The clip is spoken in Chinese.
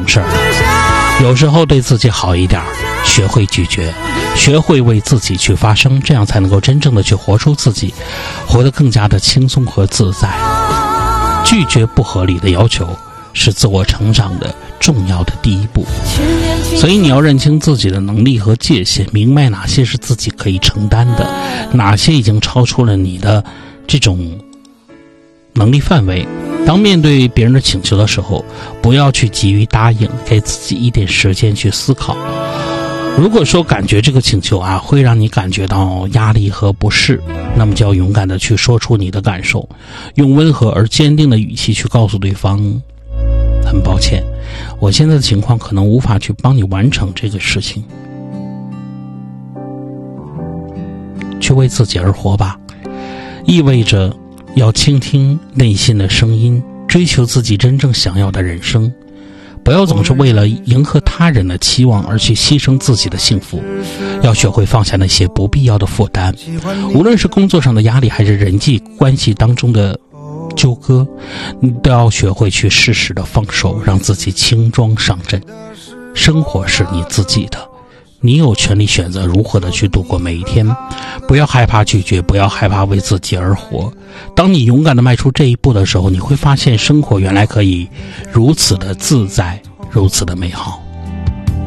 懂事儿。有时候对自己好一点，学会拒绝，学会为自己去发声，这样才能够真正的去活出自己，活得更加的轻松和自在。拒绝不合理的要求是自我成长的重要的第一步，所以你要认清自己的能力和界限，明白哪些是自己可以承担的，哪些已经超出了你的这种能力范围。当面对别人的请求的时候，不要去急于答应，给自己一点时间去思考。如果说感觉这个请求会让你感觉到压力和不适，那么就要勇敢的去说出你的感受，用温和而坚定的语气去告诉对方，很抱歉，我现在的情况可能无法去帮你完成这个事情，去为自己而活吧。意味着要倾听内心的声音，追求自己真正想要的人生，不要总是为了迎合他人的期望而去牺牲自己的幸福，要学会放下那些不必要的负担。无论是工作上的压力还是人际关系当中的纠葛，你都要学会去适时的放手，让自己轻装上阵。生活是你自己的，你有权利选择如何的去度过每一天。不要害怕拒绝，不要害怕为自己而活。当你勇敢的迈出这一步的时候，你会发现生活原来可以如此的自在，如此的美好。